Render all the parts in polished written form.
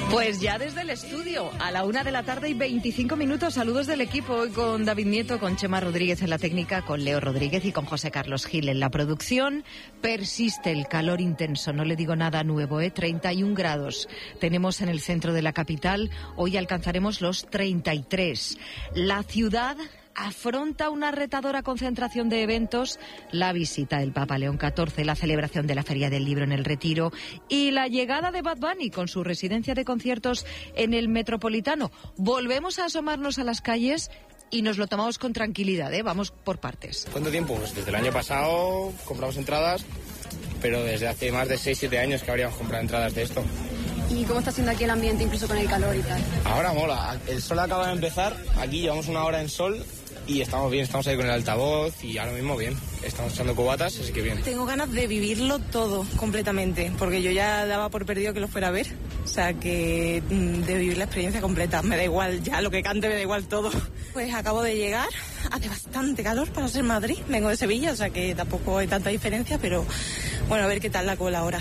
Pues ya desde el estudio, a la 1:25 saludos del equipo, hoy con David Nieto, con Chema Rodríguez en la técnica, con Leo Rodríguez y con José Carlos Gil en la producción. Persiste el calor intenso, no le digo nada nuevo, 31 grados tenemos en el centro de la capital, hoy alcanzaremos los 33. La ciudad afronta una retadora concentración de eventos, la visita del Papa León XIV, la celebración de la Feria del Libro en el Retiro y la llegada de Bad Bunny con su residencia de conciertos en el Metropolitano. Volvemos a asomarnos a las calles y nos lo tomamos con tranquilidad, vamos por partes. ¿Cuánto tiempo? Pues desde el año pasado compramos entradas, pero desde hace más de 6-7 años que habríamos comprado entradas de esto. ¿Y cómo está siendo aquí el ambiente, incluso con el calor y tal? Ahora mola, el sol acaba de empezar, aquí llevamos una hora en sol y estamos bien, estamos ahí con el altavoz y ahora mismo bien, estamos echando cubatas, así que bien. Tengo ganas de vivirlo todo completamente, porque yo ya daba por perdido que lo fuera a ver, o sea que de vivir la experiencia completa, me da igual ya lo que cante, me da igual todo. Pues acabo de llegar, hace bastante calor para ser Madrid, vengo de Sevilla, o sea que tampoco hay tanta diferencia, pero bueno, a ver qué tal la cola ahora.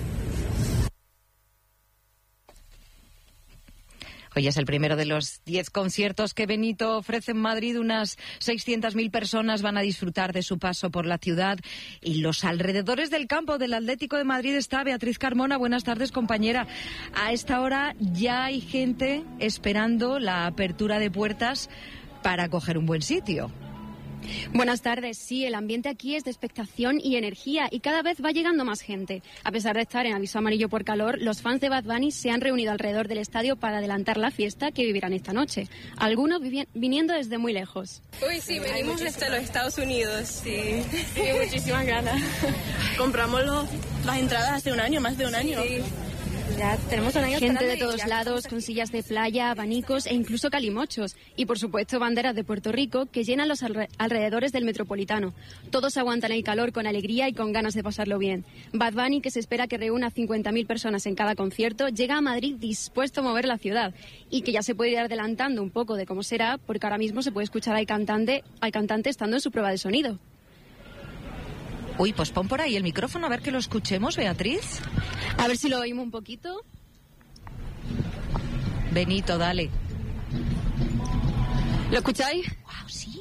Hoy es el primero de los 10 conciertos que Benito ofrece en Madrid. Unas 600.000 personas van a disfrutar de su paso por la ciudad y los alrededores del campo del Atlético de Madrid. Está Beatriz Carmona. Buenas tardes, compañera. A esta hora ya hay gente esperando la apertura de puertas para coger un buen sitio. Buenas tardes. Sí, el ambiente aquí es de expectación y energía y cada vez va llegando más gente. A pesar de estar en aviso amarillo por calor, los fans de Bad Bunny se han reunido alrededor del estadio para adelantar la fiesta que vivirán esta noche. Algunos viniendo desde muy lejos. Uy, sí, venimos desde los Estados Unidos, sí. Muchísimas ganas. Compramos las entradas hace un año, más de un año. Sí. Ya tenemos un año gente de todos lados, con sillas de playa, abanicos e incluso calimochos. Y por supuesto banderas de Puerto Rico que llenan los alrededores del Metropolitano. Todos aguantan el calor con alegría y con ganas de pasarlo bien. Bad Bunny, que se espera que reúna 50.000 personas en cada concierto, llega a Madrid dispuesto a mover la ciudad. Y que ya se puede ir adelantando un poco de cómo será, porque ahora mismo se puede escuchar al cantante estando en su prueba de sonido. Uy, pues pon por ahí el micrófono a ver que lo escuchemos, Beatriz. A ver si lo oímos un poquito. Benito, dale. ¿Lo escucháis? Wow, sí.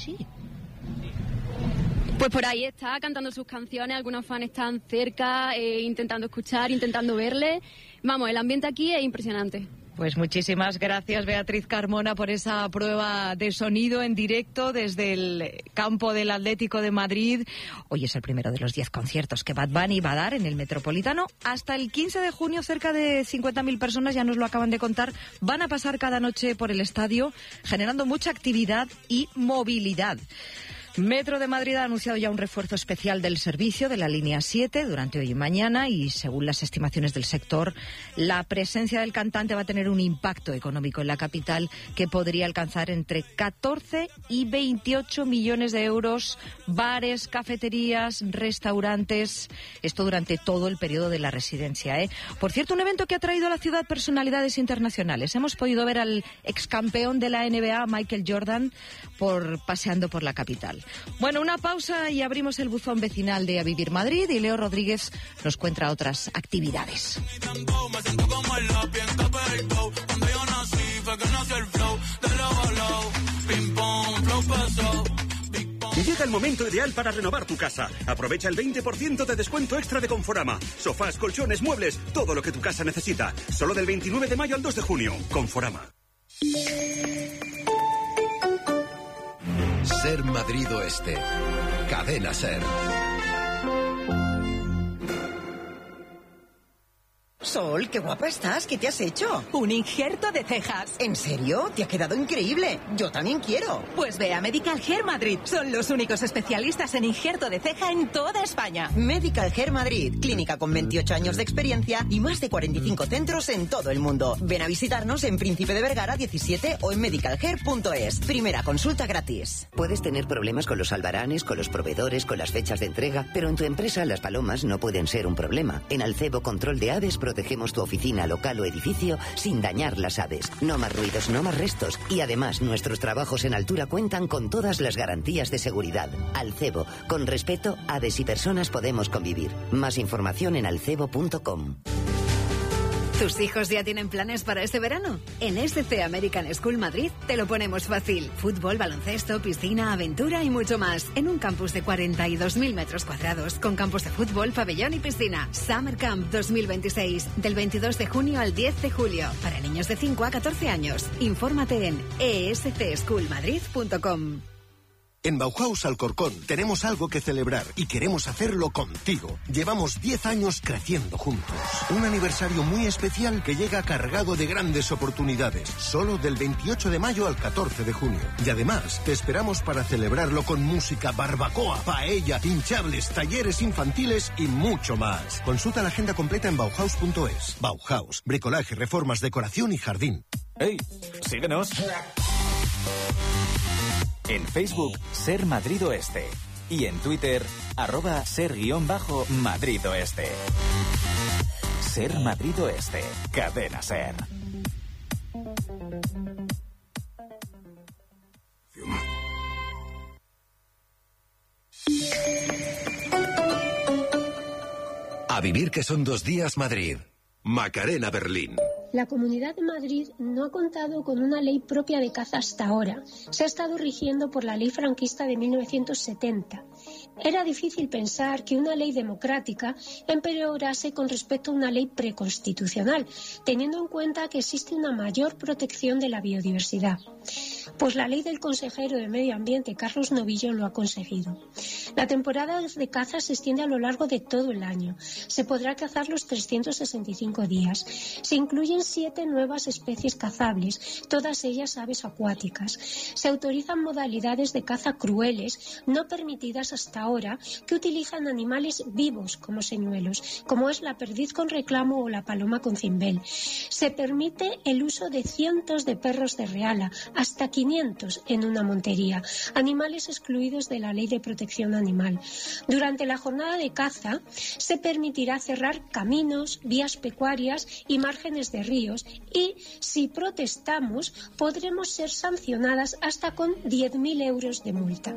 Pues por ahí está cantando sus canciones, algunos fans están cerca, intentando escuchar, intentando verle. Vamos, el ambiente aquí es impresionante. Pues muchísimas gracias, Beatriz Carmona, por esa prueba de sonido en directo desde el campo del Atlético de Madrid. Hoy es el primero de los 10 conciertos que Bad Bunny va a dar en el Metropolitano. Hasta el 15 de junio, cerca de 50.000 personas, ya nos lo acaban de contar, van a pasar cada noche por el estadio, generando mucha actividad y movilidad. Metro de Madrid ha anunciado ya un refuerzo especial del servicio de la línea 7 durante hoy y mañana y según las estimaciones del sector, la presencia del cantante va a tener un impacto económico en la capital que podría alcanzar entre 14 y 28 millones de euros. Bares, cafeterías, restaurantes, esto durante todo el periodo de la residencia. Por cierto, un evento que ha traído a la ciudad personalidades internacionales. Hemos podido ver al excampeón de la NBA, Michael Jordan, paseando por la capital. Bueno, una pausa y abrimos el buzón vecinal de A Vivir Madrid y Leo Rodríguez nos cuenta otras actividades. Llega el momento ideal para renovar tu casa. Aprovecha el 20% de descuento extra de Conforama. Sofás, colchones, muebles, todo lo que tu casa necesita. Solo del 29 de mayo al 2 de junio. Conforama. Ser Madrid Oeste. Cadena Ser. Sol, qué guapa estás. ¿Qué te has hecho? Un injerto de cejas. ¿En serio? Te ha quedado increíble. Yo también quiero. Pues ve a Medical Hair Madrid. Son los únicos especialistas en injerto de ceja en toda España. Medical Hair Madrid. Clínica con 28 años de experiencia y más de 45 centros en todo el mundo. Ven a visitarnos en Príncipe de Vergara 17 o en medicalhair.es. Primera consulta gratis. Puedes tener problemas con los albaranes, con los proveedores, con las fechas de entrega, pero en tu empresa las palomas no pueden ser un problema. En Alcebo Control de Aves protegemos tu oficina, local o edificio sin dañar las aves. No más ruidos, no más restos. Y además, nuestros trabajos en altura cuentan con todas las garantías de seguridad. Alcebo, con respeto, aves y personas podemos convivir. Más información en alcebo.com. ¿Tus hijos ya tienen planes para este verano? En SC American School Madrid te lo ponemos fácil. Fútbol, baloncesto, piscina, aventura y mucho más. En un campus de 42.000 metros cuadrados, con campus de fútbol, pabellón y piscina. Summer Camp 2026, del 22 de junio al 10 de julio. Para niños de 5 a 14 años. Infórmate en escschoolmadrid.com. En Bauhaus Alcorcón tenemos algo que celebrar y queremos hacerlo contigo. Llevamos 10 años creciendo juntos. Un aniversario muy especial que llega cargado de grandes oportunidades, solo del 28 de mayo al 14 de junio. Y además, te esperamos para celebrarlo con música, barbacoa, paella, hinchables, talleres infantiles y mucho más. Consulta la agenda completa en Bauhaus.es. Bauhaus, bricolaje, reformas, decoración y jardín. ¡Hey! ¡Síguenos! En Facebook, Ser Madrid Oeste. Y en Twitter, @ser_Madrid Oeste. Ser Madrid Oeste. Cadena Ser. A vivir que son 2 días Madrid. Macarena Berlín. La Comunidad de Madrid no ha contado con una ley propia de caza hasta ahora. Se ha estado rigiendo por la ley franquista de 1970. Era difícil pensar que una ley democrática empeorase con respecto a una ley preconstitucional, teniendo en cuenta que existe una mayor protección de la biodiversidad. Pues la ley del consejero de Medio Ambiente, Carlos Novillo, lo ha conseguido. La temporada de caza se extiende a lo largo de todo el año. Se podrá cazar los 365 días. Se incluyen 7 nuevas especies cazables, todas ellas aves acuáticas. Se autorizan modalidades de caza crueles, no permitidas hasta ahora, que utilizan animales vivos como señuelos, como es la perdiz con reclamo o la paloma con cimbel. Se permite el uso de cientos de perros de reala, hasta 500 en una montería, animales excluidos de la Ley de Protección Animal. Durante la jornada de caza se permitirá cerrar caminos, vías pecuarias y márgenes de ríos, y si protestamos podremos ser sancionadas hasta con 10.000 euros de multa.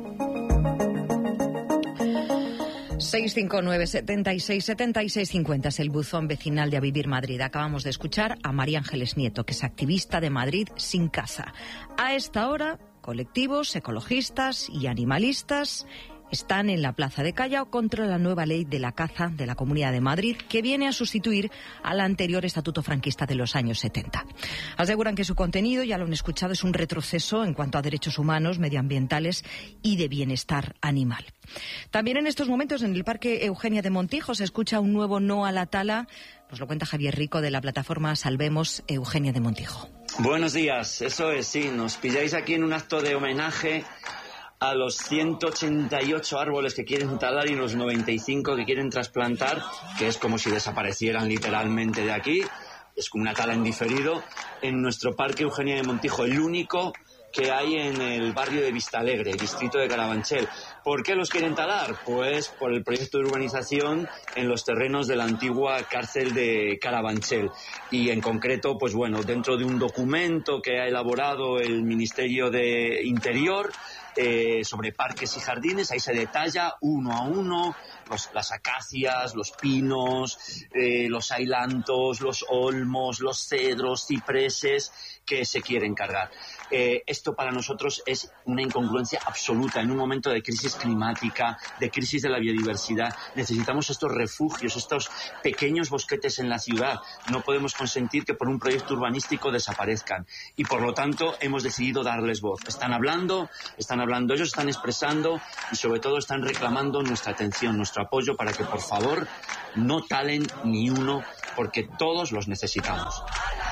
659 76 76 50 es el buzón vecinal de A Vivir Madrid. Acabamos de escuchar a María Ángeles Nieto, que es activista de Madrid Sin Caza. A esta hora, colectivos ecologistas y animalistas están en la Plaza de Callao contra la nueva ley de la caza de la Comunidad de Madrid, que viene a sustituir al anterior estatuto franquista de los años 70. Aseguran que su contenido, ya lo han escuchado, es un retroceso en cuanto a derechos humanos, medioambientales y de bienestar animal. También en estos momentos en el Parque Eugenia de Montijo se escucha un nuevo no a la tala. Nos lo cuenta Javier Rico de la plataforma Salvemos Eugenia de Montijo. Buenos días, eso es, sí, nos pilláis aquí en un acto de homenaje a los 188 árboles que quieren talar y los 95 que quieren trasplantar, que es como si desaparecieran literalmente de aquí. Es como una tala en diferido en nuestro Parque Eugenia de Montijo, el único que hay en el barrio de Vistalegre, distrito de Carabanchel. ¿Por qué los quieren talar? Pues por el proyecto de urbanización en los terrenos de la antigua cárcel de Carabanchel. Y en concreto, pues bueno, dentro de un documento que ha elaborado el Ministerio de Interior sobre parques y jardines, ahí se detalla uno a uno las acacias, los pinos, los ailantos, los olmos, los cedros, cipreses que se quieren cargar. Esto para nosotros es una incongruencia absoluta. En un momento de crisis climática, de crisis de la biodiversidad, necesitamos estos refugios, estos pequeños bosquetes en la ciudad. No podemos consentir que por un proyecto urbanístico desaparezcan. Y por lo tanto hemos decidido darles voz. Están hablando, ellos están expresando y sobre todo están reclamando nuestra atención, nuestro apoyo para que por favor no talen ni uno, porque todos los necesitamos.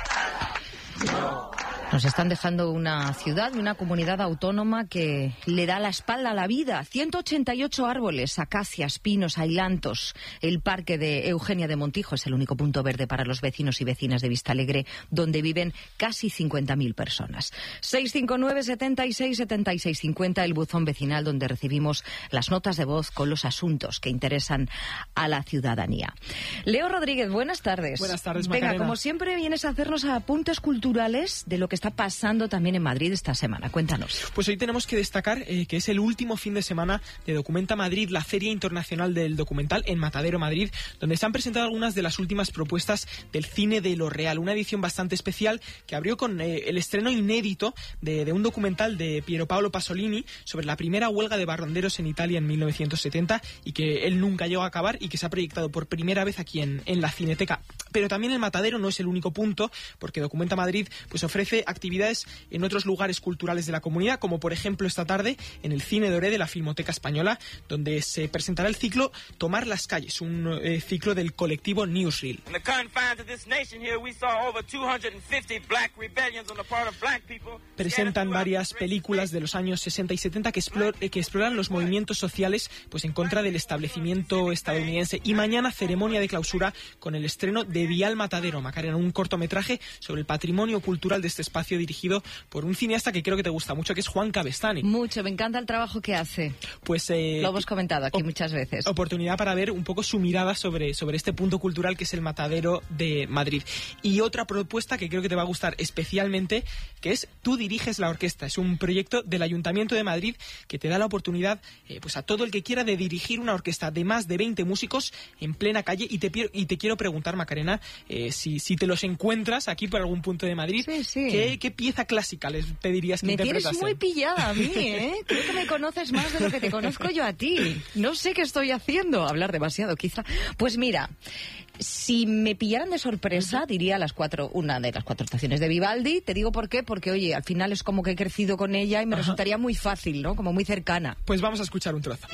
Nos están dejando una ciudad, una comunidad autónoma que le da la espalda a la vida. 188 árboles, acacias, pinos, ailantos. El parque de Eugenia de Montijo es el único punto verde para los vecinos y vecinas de Vistalegre, donde viven casi 50.000 personas. 659 76 76 50, el buzón vecinal donde recibimos las notas de voz con los asuntos que interesan a la ciudadanía. Leo Rodríguez, buenas tardes. Buenas tardes, Macarena. Venga, como siempre vienes a hacernos apuntes culturales de lo que está pasando también en Madrid esta semana. Cuéntanos. Pues hoy tenemos que destacar que es el último fin de semana de Documenta Madrid, la Feria Internacional del Documental en Matadero, Madrid, donde se han presentado algunas de las últimas propuestas del cine de lo real. Una edición bastante especial que abrió con el estreno inédito de un documental de Piero Paolo Pasolini sobre la primera huelga de barrenderos en Italia en 1970 y que él nunca llegó a acabar y que se ha proyectado por primera vez aquí en la Cineteca. Pero también el Matadero no es el único punto, porque Documenta Madrid pues ofrece actividades en otros lugares culturales de la comunidad, como por ejemplo esta tarde en el Cine Doré de la Filmoteca Española, donde se presentará el ciclo Tomar las calles, un ciclo del colectivo Newsreel. Presentan varias películas de los años 60 y 70 que exploran los movimientos sociales pues en contra del establecimiento estadounidense. Y mañana ceremonia de clausura con el estreno de Vial Matadero, Macarena, un cortometraje sobre el patrimonio cultural de este espacio dirigido por un cineasta que creo que te gusta mucho, que es Juan Cabestany. Mucho, me encanta el trabajo que hace. Pues lo hemos comentado aquí muchas veces. Oportunidad para ver un poco su mirada sobre este punto cultural que es el Matadero de Madrid. Y otra propuesta que creo que te va a gustar especialmente, que es Tú diriges la orquesta. Es un proyecto del Ayuntamiento de Madrid que te da la oportunidad pues a todo el que quiera de dirigir una orquesta de más de 20 músicos en plena calle. Y te quiero preguntar, Macarena, si te los encuentras aquí por algún punto de Madrid, sí. ¿qué pieza clásica les pedirías que interpretasen? Me tienes muy pillada a mí, ¿eh? Creo que me conoces más de lo que te conozco yo a ti. No sé qué estoy haciendo. Hablar demasiado, quizá. Pues mira, si me pillaran de sorpresa, diría una de las 4 estaciones de Vivaldi. Te digo por qué, porque oye, al final es como que he crecido con ella y me resultaría muy fácil, ¿no? Como muy cercana. Pues vamos a escuchar un trozo.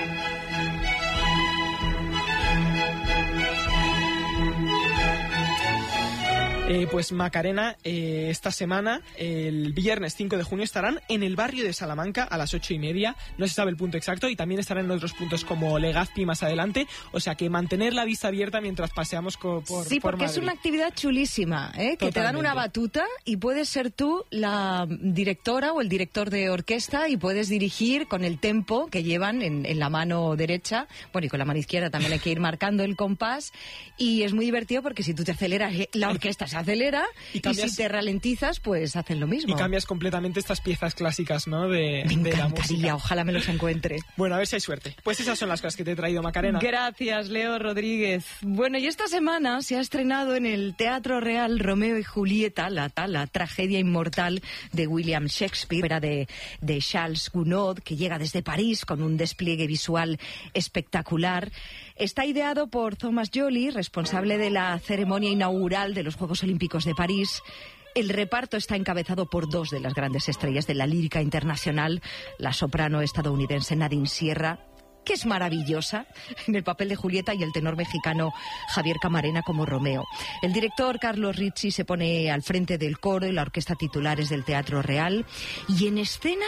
Pues Macarena, esta semana, el viernes 5 de junio, estarán en el barrio de Salamanca a las 8:30. No se sabe el punto exacto y también estarán en otros puntos como Legazpi más adelante. O sea que mantener la vista abierta mientras paseamos por Sí, porque Madrid. Es una actividad chulísima, que te dan una batuta y puedes ser tú la directora o el director de orquesta y puedes dirigir con el tempo que llevan en la mano derecha. Bueno, y con la mano izquierda también hay que ir marcando el compás. Y es muy divertido porque si tú te aceleras, la orquesta se acelera y si te ralentizas, pues hacen lo mismo. Y cambias completamente estas piezas clásicas, ¿no? Me encantaría, ojalá me los encuentre. Bueno, a ver si hay suerte. Pues esas son las cosas que te he traído, Macarena. Gracias, Leo Rodríguez. Bueno, y esta semana se ha estrenado en el Teatro Real Romeo y Julieta, la tragedia inmortal de William Shakespeare, ópera de Charles Gounod, que llega desde París con un despliegue visual espectacular. Está ideado por Thomas Joly, responsable de la ceremonia inaugural de los Juegos Olímpicos de París. El reparto está encabezado por 2 de las grandes estrellas de la lírica internacional, la soprano estadounidense Nadine Sierra, que es maravillosa en el papel de Julieta, y el tenor mexicano Javier Camarena como Romeo. El director Carlos Ricci se pone al frente del coro y la orquesta titulares del Teatro Real. Y en escena,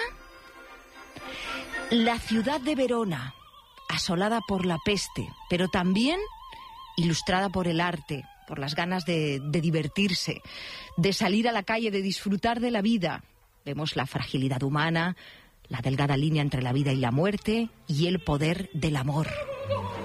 la ciudad de Verona, asolada por la peste, pero también ilustrada por el arte, por las ganas de divertirse, de salir a la calle, de disfrutar de la vida. Vemos la fragilidad humana, la delgada línea entre la vida y la muerte y el poder del amor.